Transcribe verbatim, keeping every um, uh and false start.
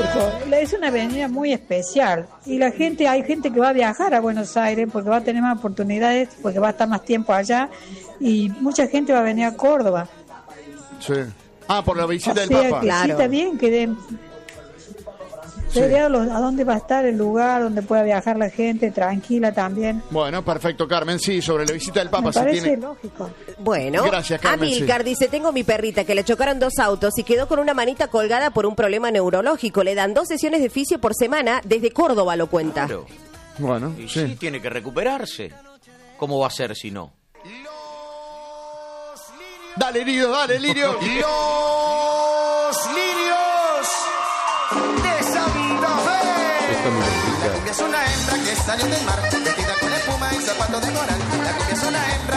Turco. Es una avenida muy especial y la gente, hay gente que va a viajar a Buenos Aires porque va a tener más oportunidades, porque va a estar más tiempo allá y mucha gente va a venir a Córdoba. Sí. Ah, por la visita o del sea, Papa. Que Claro. sí, está bien que den... Sí. a dónde va a estar el lugar donde pueda viajar la gente tranquila también. Bueno, perfecto, Carmen. Sí, sobre la visita del Papa. Me parece si tiene... lógico. Bueno, Gracias, Carmen, Amilcar sí. dice, tengo mi perrita que le chocaron dos autos y quedó con una manita colgada por un problema neurológico. Le dan dos sesiones de fisio por semana, desde Córdoba lo cuenta. Claro. Bueno, Y sí. sí, tiene que recuperarse. ¿Cómo va a ser si no? Dale, Lirio, dale, Lirio. Los lirios de Santa Fe. Esto me La indica. cumbia es una hembra que salió del mar, vestida con espuma y zapatos de coral. La cumbia es una hembra